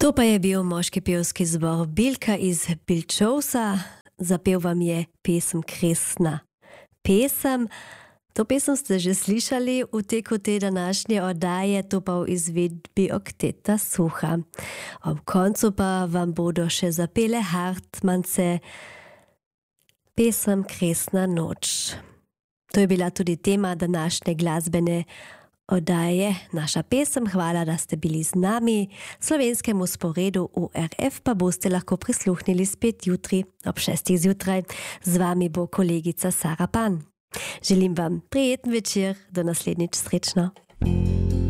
To pa je bil moški pevski zbor Bilka iz Bilčovca. Zapel vam je pesem Kresna. To pesem ste že slišali v teku te današnje oddaje, to pa v izvedbi Okteta Suha. Ob koncu pa vam bodo še zapele Hartmance pesem Kresna noč. To je bila tudi tema današnje glasbene oddaje, naša pesem. Hvala, da ste bili z nami. Slovenskemu sporedu ORF pa boste lahko prisluhnili spet jutri ob 6. zjutraj. Z vami bo kolegica Sara Pan. Želim vam prijeten večer, do naslednjič, srečno.